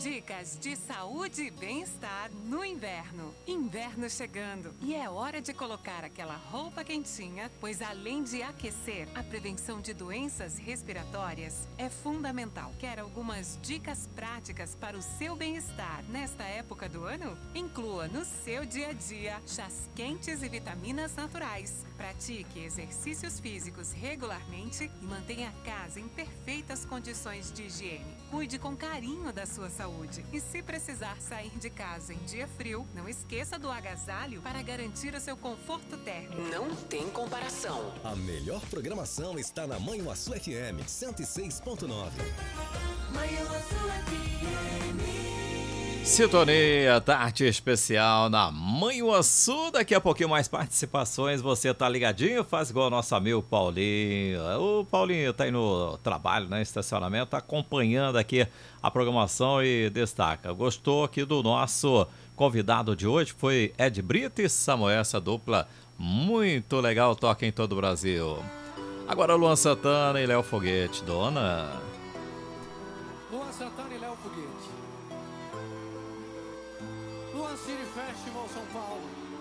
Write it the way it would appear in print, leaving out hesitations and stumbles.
Dicas de saúde e bem-estar no inverno. Inverno chegando e é hora de colocar aquela roupa quentinha, pois além de aquecer, a prevenção de doenças respiratórias é fundamental. Quer algumas dicas práticas para o seu bem-estar nesta época do ano? Inclua no seu dia a dia chás quentes e vitaminas naturais. Pratique exercícios físicos regularmente e mantenha a casa em perfeitas condições de higiene. Cuide com carinho da sua saúde. E se precisar sair de casa em dia frio, não esqueça do agasalho para garantir o seu conforto térmico. Não tem comparação. A melhor programação está na Manhuaçu FM 106.9. Manhuaçu FM. Sintonia, tarde especial na Manhuaçu. Daqui a pouquinho mais participações. Você tá ligadinho? Faz igual ao nosso amigo Paulinho. O Paulinho tá aí no trabalho, né? Estacionamento, tá acompanhando aqui a programação e destaca. Gostou aqui do nosso convidado de hoje? Foi Ed Brito e Samuel, essa dupla muito legal, toca em todo o Brasil. Agora Luan Santana e Léo Foguete, dona. Luan Santana e Léo Foguete. Luan City Festival São Paulo.